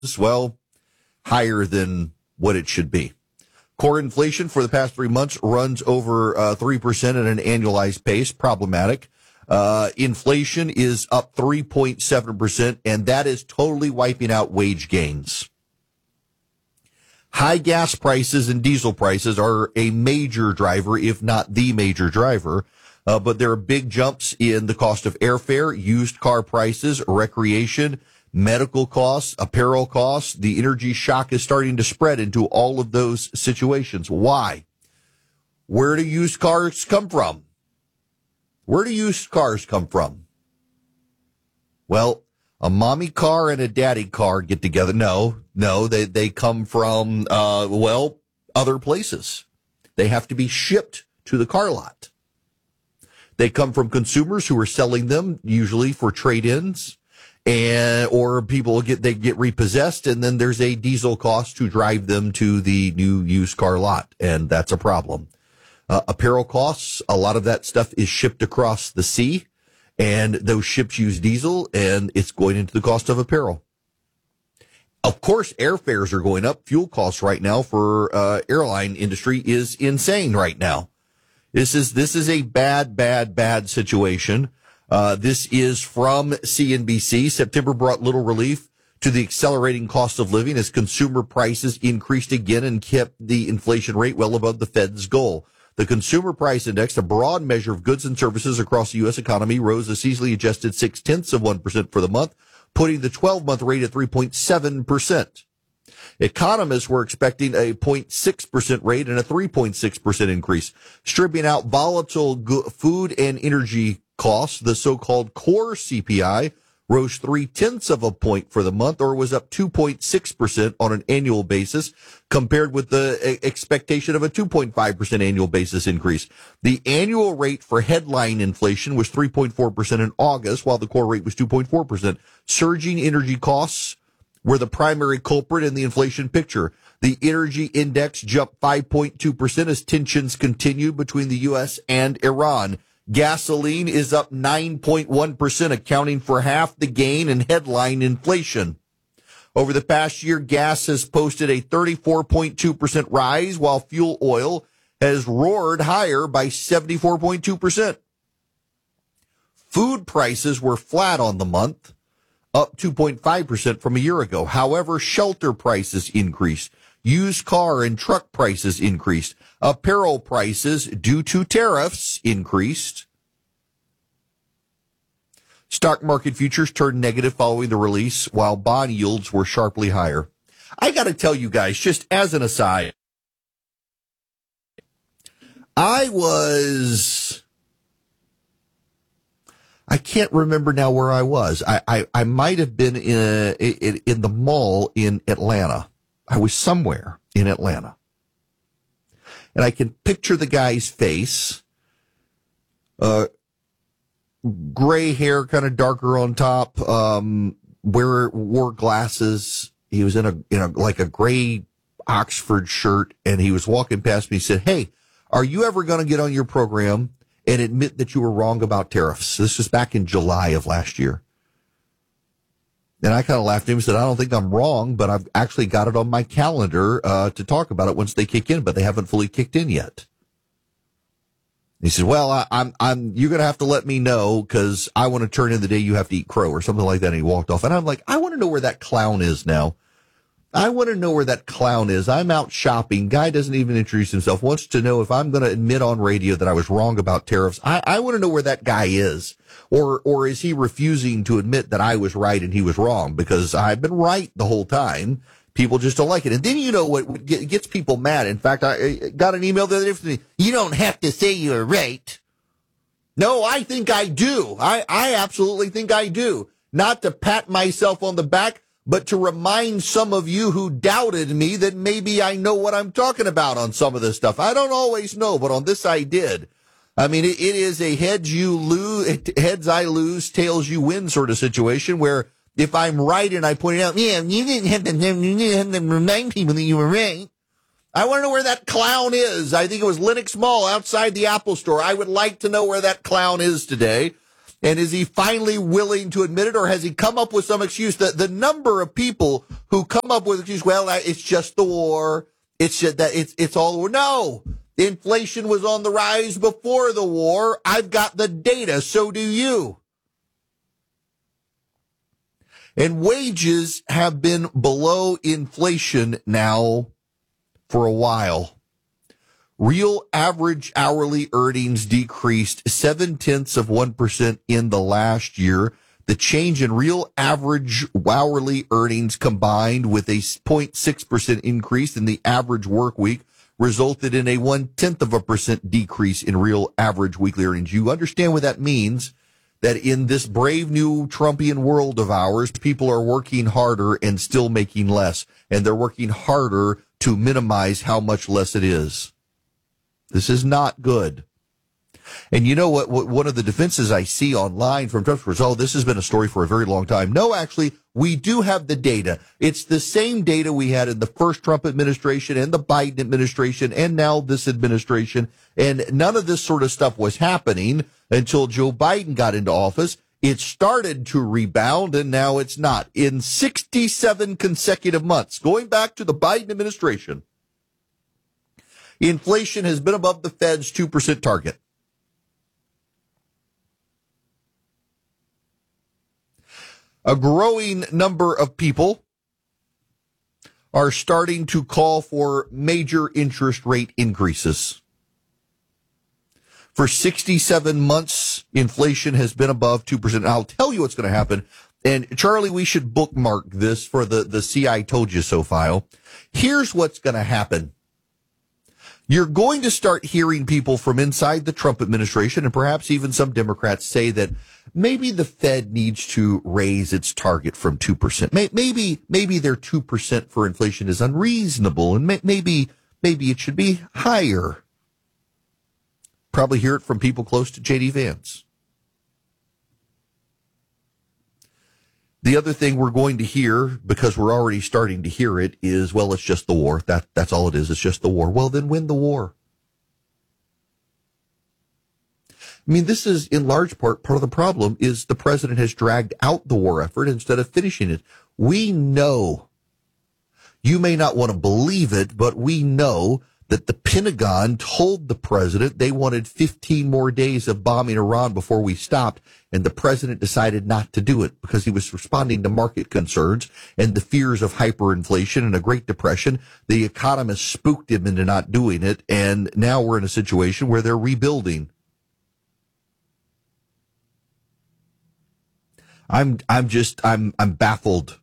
well, higher than what it should be. Core inflation for the past 3 months runs over 3% at an annualized pace. Problematic. Inflation is up 3.7%, and that is totally wiping out wage gains. High gas prices and diesel prices are a major driver, if not the major driver. But there are big jumps in the cost of airfare, used car prices, recreation, medical costs, apparel costs. The energy shock is starting to spread into all of those situations. Why? Where do used cars come from? Where do used cars come from? Well, a mommy car and a daddy car get together. No, they come from, other places. They have to be shipped to the car lot. They come from consumers who are selling them, usually for trade-ins, or people get repossessed, and then there's a diesel cost to drive them to the new used car lot, and that's a problem. Apparel costs, a lot of that stuff is shipped across the sea, and those ships use diesel, and it's going into the cost of apparel. Of course, airfares are going up. Fuel costs right now for airline industry is insane right now. This is a bad situation. This is from CNBC. September brought little relief to the accelerating cost of living as consumer prices increased again and kept the inflation rate well above the Fed's goal. The Consumer Price Index, a broad measure of goods and services across the U.S. economy, rose a seasonally adjusted 0.6% for the month, putting the 12-month rate at 3.7%. Economists were expecting a 0.6% rate and a 3.6% increase. Stripping out volatile food and energy costs, the so-called core CPI rose 0.3 points for the month, or was up 2.6% on an annual basis, compared with the expectation of a 2.5% annual basis increase. The annual rate for headline inflation was 3.4% in August, while the core rate was 2.4%. Surging energy costs were the primary culprit in the inflation picture. The energy index jumped 5.2% as tensions continued between the U.S. and Iran. Gasoline is up 9.1%, accounting for half the gain in headline inflation. Over the past year, gas has posted a 34.2% rise, while fuel oil has roared higher by 74.2%. Food prices were flat on the month, up 2.5% from a year ago. However, shelter prices increased. Used car and truck prices increased. Apparel prices, due to tariffs, increased. Stock market futures turned negative following the release, while bond yields were sharply higher. I got to tell you guys, just as an aside, I can't remember now where I was. I might have been in the mall in Atlanta. I was somewhere in Atlanta. And I can picture the guy's face, gray hair, kind of darker on top, wore glasses. He was in a like a gray Oxford shirt, and he was walking past me. He said, "Hey, are you ever going to get on your program and admit that you were wrong about tariffs?" This was back in July of last year. And I kind of laughed at him and said, "I don't think I'm wrong, but I've actually got it on my calendar to talk about it once they kick in, but they haven't fully kicked in yet." He said, "Well, you're going to have to let me know because I want to turn in the day you have to eat crow," or something like that. And he walked off. And I'm like, I want to know where that clown is now. I want to know where that clown is. I'm out shopping. Guy doesn't even introduce himself. Wants to know if I'm going to admit on radio that I was wrong about tariffs. I want to know where that guy is. Or is he refusing to admit that I was right and he was wrong? Because I've been right the whole time. People just don't like it. And then you know what gets people mad. In fact, I got an email the other day from me. "You don't have to say you're right." No, I think I do. I absolutely think I do. Not to pat myself on the back, but to remind some of you who doubted me that maybe I know what I'm talking about on some of this stuff. I don't always know, but on this I did. I mean, it is a heads I lose, tails you win sort of situation where if I'm right and I point it out, yeah, you didn't have to remind people that you were right. I want to know where that clown is. I think it was Lenox Mall outside the Apple Store. I would like to know where that clown is today. And is he finally willing to admit it, or has he come up with some excuse? The number of people who come up with excuse, well, it's just the war. It's just that it's all the war. No, inflation was on the rise before the war. I've got the data. So do you. And wages have been below inflation now for a while. Real average hourly earnings decreased 0.7% in the last year. The change in real average hourly earnings combined with a 0.6% increase in the average work week resulted in a 0.1% decrease in real average weekly earnings. You understand what that means? That in this brave new Trumpian world of ours, people are working harder and still making less. And they're working harder to minimize how much less it is. This is not good. And you know what one of the defenses I see online from Trump was, oh, this has been a story for a very long time. No, actually, we do have the data. It's the same data we had in the first Trump administration and the Biden administration and now this administration. And none of this sort of stuff was happening until Joe Biden got into office. It started to rebound, and now it's not. In 67 consecutive months, going back to the Biden administration, inflation has been above the Fed's 2% target. A growing number of people are starting to call for major interest rate increases. For 67 months, inflation has been above 2%. And I'll tell you what's going to happen. And Charlie, we should bookmark this for the See I Told You So file. Here's what's going to happen. You're going to start hearing people from inside the Trump administration and perhaps even some Democrats say that maybe the Fed needs to raise its target from 2%. Maybe their 2% for inflation is unreasonable and maybe it should be higher. Probably hear it from people close to J.D. Vance. The other thing we're going to hear, because we're already starting to hear it, is, well, it's just the war. That's all it is. It's just the war. Well, then win the war. I mean, this is in large part of the problem is the president has dragged out the war effort instead of finishing it. We know, you may not want to believe it, but we know that the Pentagon told the president they wanted 15 more days of bombing Iran before we stopped, and the president decided not to do it because he was responding to market concerns and the fears of hyperinflation and a Great Depression. The economists spooked him into not doing it, and now we're in a situation where they're rebuilding. I'm baffled.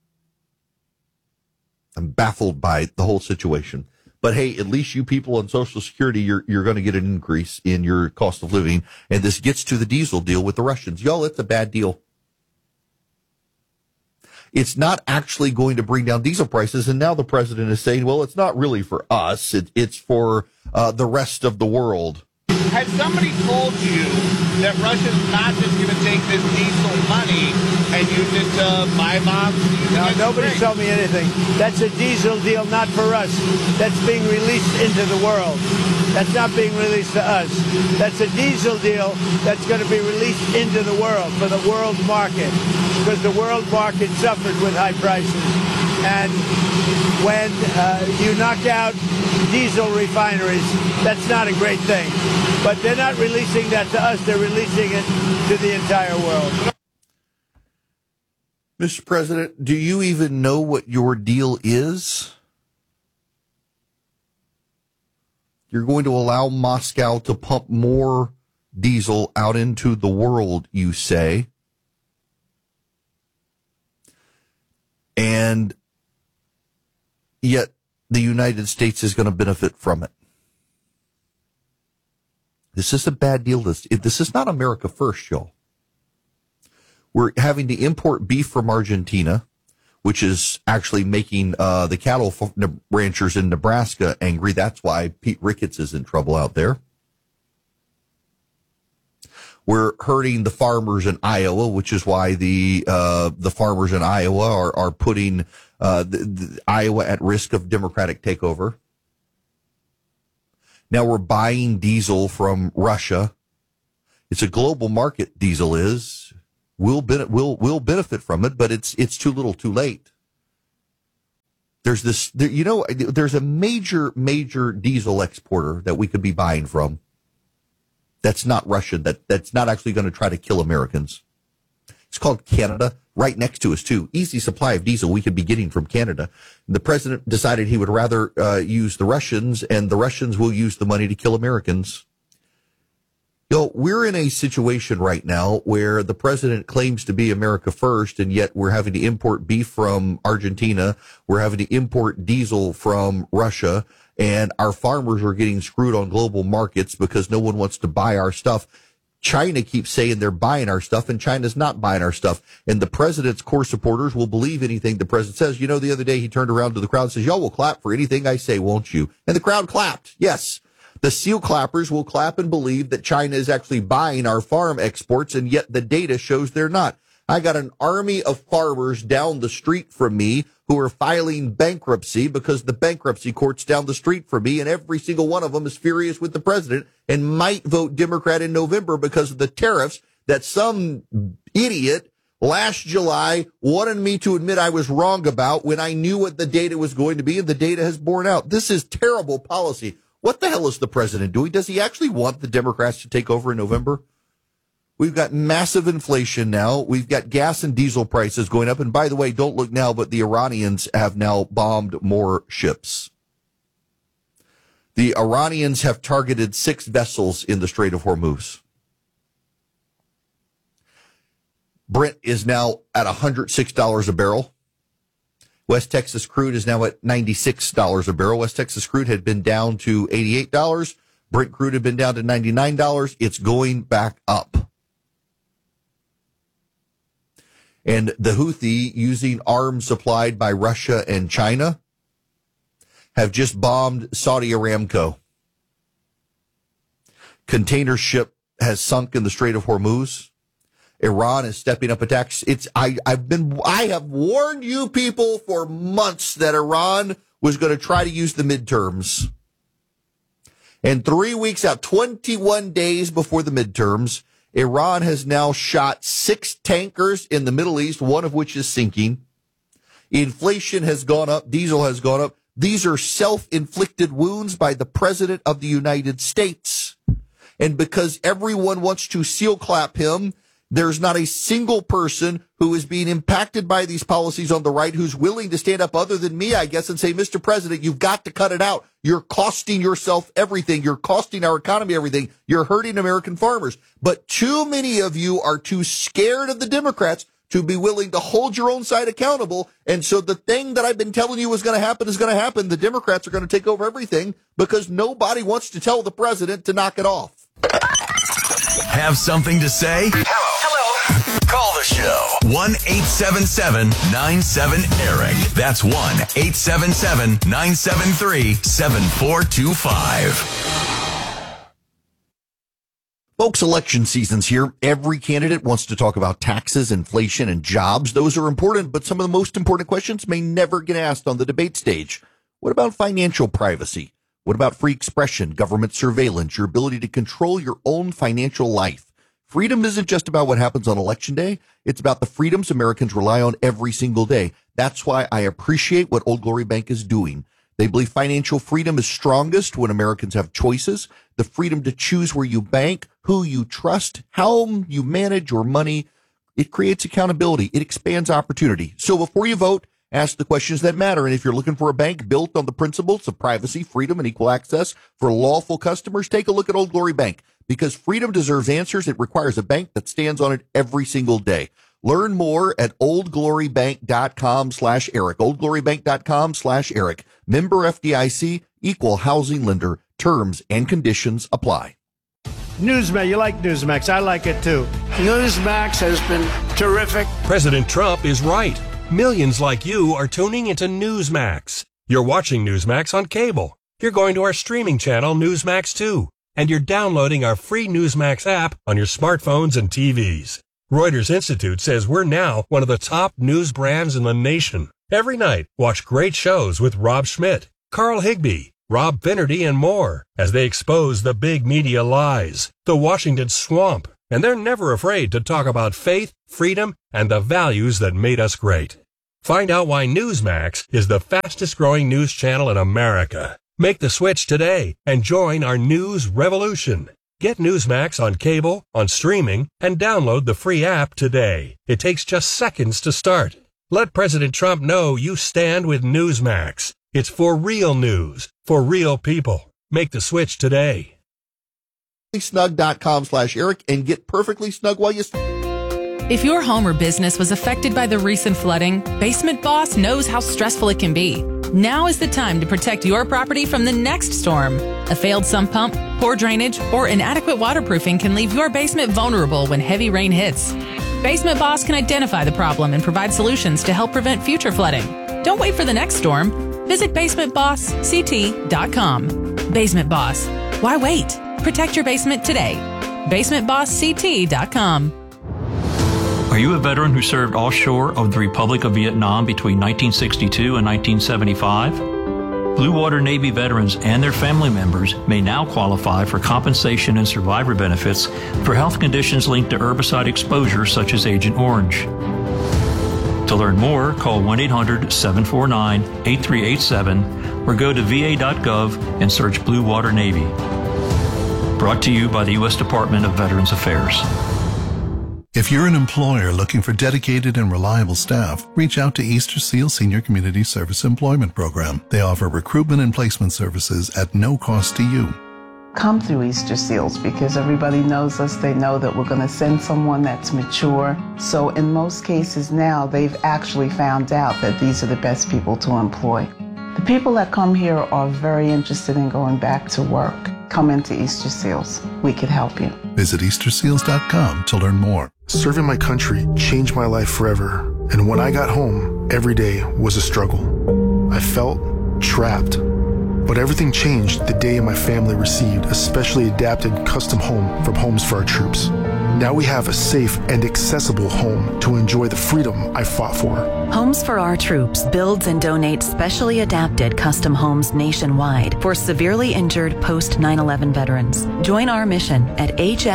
I'm baffled by the whole situation. But hey, at least you people on Social Security, you're going to get an increase in your cost of living. And this gets to the diesel deal with the Russians. Y'all, it's a bad deal. It's not actually going to bring down diesel prices. And now the president is saying, well, it's not really for us. It's for the rest of the world. Has somebody told you that Russia's not just going to take this diesel money and use it to buy bombs? No, nobody told me anything. That's a diesel deal, not for us. That's being released into the world. That's not being released to us. That's a diesel deal that's going to be released into the world for the world market, because the world market suffered with high prices. And when you knock out diesel refineries, that's not a great thing. But they're not releasing that to us. They're releasing it to the entire world. Mr. President, do you even know what your deal is? You're going to allow Moscow to pump more diesel out into the world, you say. And yet the United States is going to benefit from it. This is a bad deal. This is not America first, y'all. We're having to import beef from Argentina, which is actually making the cattle ranchers in Nebraska angry. That's why Pete Ricketts is in trouble out there. We're hurting the farmers in Iowa, which is why the farmers in Iowa are putting the Iowa at risk of Democratic takeover. Now we're buying diesel from Russia. It's a global market, diesel is. We'll benefit from it, but it's too little too late. There's there's a major diesel exporter that we could be buying from. That's not Russian. That's not actually going to try to kill Americans. It's called Canada, right next to us, too. Easy supply of diesel we could be getting from Canada. The president decided he would rather use the Russians, and the Russians will use the money to kill Americans. We're in a situation right now where the president claims to be America first, and yet we're having to import beef from Argentina. We're having to import diesel from Russia, and our farmers are getting screwed on global markets because no one wants to buy our stuff. China keeps saying they're buying our stuff, and China's not buying our stuff. And the president's core supporters will believe anything the president says. The other day he turned around to the crowd and says, y'all will clap for anything I say, won't you? And the crowd clapped. Yes. The seal clappers will clap and believe that China is actually buying our farm exports, and yet the data shows they're not. I got an army of farmers down the street from me who are filing bankruptcy because the bankruptcy court's down the street from me, and every single one of them is furious with the president and might vote Democrat in November because of the tariffs that some idiot last July wanted me to admit I was wrong about when I knew what the data was going to be, and the data has borne out. This is terrible policy. What the hell is the president doing? Does he actually want the Democrats to take over in November? We've got massive inflation now. We've got gas and diesel prices going up. And by the way, don't look now, but the Iranians have now bombed more ships. The Iranians have targeted 6 vessels in the Strait of Hormuz. Brent is now at $106 a barrel. West Texas crude is now at $96 a barrel. West Texas crude had been down to $88. Brent crude had been down to $99. It's going back up. And the Houthi, using arms supplied by Russia and China, have just bombed Saudi Aramco. Container ship has sunk in the Strait of Hormuz. Iran is stepping up attacks. I have warned you people for months that Iran was going to try to use the midterms. And 3 weeks out, 21 days before the midterms, Iran has now shot 6 tankers in the Middle East, one of which is sinking. Inflation has gone up. Diesel has gone up. These are self-inflicted wounds by the President of the United States. And because everyone wants to seal clap him, there's not a single person who is being impacted by these policies on the right who's willing to stand up other than me, I guess, and say, Mr. President, you've got to cut it out. You're costing yourself everything. You're costing our economy everything. You're hurting American farmers. But too many of you are too scared of the Democrats to be willing to hold your own side accountable. And so the thing that I've been telling you is going to happen is going to happen. The Democrats are going to take over everything because nobody wants to tell the president to knock it off. Have something to say? Hello. Call the show. 1-877-97-ERIC. That's 1-877-973-7425. Folks, election season's here. Every candidate wants to talk about taxes, inflation, and jobs. Those are important, but some of the most important questions may never get asked on the debate stage. What about financial privacy? What about free expression, government surveillance, your ability to control your own financial life? Freedom isn't just about what happens on Election Day. It's about the freedoms Americans rely on every single day. That's why I appreciate what Old Glory Bank is doing. They believe financial freedom is strongest when Americans have choices, the freedom to choose where you bank, who you trust, how you manage your money. It creates accountability. It expands opportunity. So before you vote, ask the questions that matter. And if you're looking for a bank built on the principles of privacy, freedom, and equal access for lawful customers, take a look at Old Glory Bank. Because freedom deserves answers, it requires a bank that stands on it every single day. Learn more at oldglorybank.com/Eric. oldglorybank.com/Eric. Member FDIC, equal housing lender. Terms and conditions apply. Newsmax, you like Newsmax. I like it too. Newsmax has been terrific. President Trump is right. Millions like you are tuning into Newsmax. You're watching Newsmax on cable. You're going to our streaming channel, Newsmax 2. And you're downloading our free Newsmax app on your smartphones and TVs. Reuters Institute says we're now one of the top news brands in the nation. Every night, watch great shows with Rob Schmidt, Carl Higbie, Rob Finnerty, and more as they expose the big media lies, the Washington swamp, and they're never afraid to talk about faith, freedom, and the values that made us great. Find out why Newsmax is the fastest growing news channel in America. Make the switch today and join our news revolution. Get Newsmax on cable, on streaming, and download the free app today. It takes just seconds to start. Let President Trump know you stand with Newsmax. It's for real news, for real people. Make the switch today. Snug.com/Eric and get perfectly snug while you... If your home or business was affected by the recent flooding, Basement Boss knows how stressful it can be. Now is the time to protect your property from the next storm. A failed sump pump, poor drainage, or inadequate waterproofing can leave your basement vulnerable when heavy rain hits. Basement Boss can identify the problem and provide solutions to help prevent future flooding. Don't wait for the next storm. Visit basementbossct.com. Basement Boss. Why wait? Protect your basement today. basementbossct.com. Are you a veteran who served offshore of the Republic of Vietnam between 1962 and 1975? Blue Water Navy veterans and their family members may now qualify for compensation and survivor benefits for health conditions linked to herbicide exposure such as Agent Orange. To learn more, call 1-800-749-8387 or go to va.gov and search Blue Water Navy. Brought to you by the U.S. Department of Veterans Affairs. If you're an employer looking for dedicated and reliable staff, reach out to Easter Seal Senior Community Service Employment Program. They offer recruitment and placement services at no cost to you. Come through Easter Seals because everybody knows us. They know that we're going to send someone that's mature. So in most cases now, they've actually found out that these are the best people to employ. The people that come here are very interested in going back to work. Come into Easter Seals. We could help you. Visit easterseals.com to learn more. Serving my country changed my life forever. And when I got home, every day was a struggle. I felt trapped. But everything changed the day my family received a specially adapted custom home from Homes for Our Troops. Now we have a safe and accessible home to enjoy the freedom I fought for. Homes for Our Troops builds and donates specially adapted custom homes nationwide for severely injured post 9/11 veterans. Join our mission at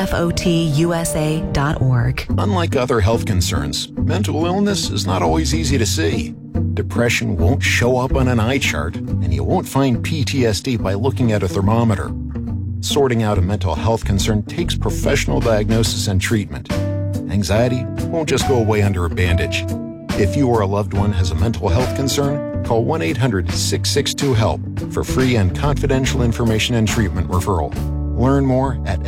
hfotusa.org. Unlike other health concerns, mental illness is not always easy to see. Depression won't show up on an eye chart, and you won't find PTSD by looking at a thermometer. Sorting out a mental health concern takes professional diagnosis and treatment. Anxiety won't just go away under a bandage. If you or a loved one has a mental health concern, call 1-800-662-HELP for free and confidential information and treatment referral. Learn more at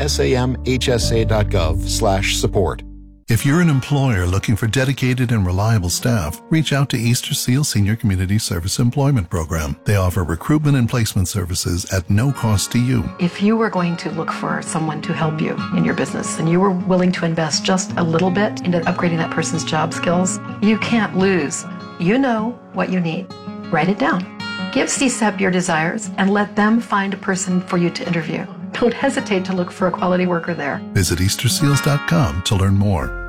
samhsa.gov/support. If you're an employer looking for dedicated and reliable staff, reach out to Easter Seal Senior Community Service Employment Program. They offer recruitment and placement services at no cost to you. If you were going to look for someone to help you in your business and you were willing to invest just a little bit into upgrading that person's job skills, you can't lose. You know what you need. Write it down. Give CSEP your desires and let them find a person for you to interview. Don't hesitate to look for a quality worker there. Visit easterseals.com to learn more.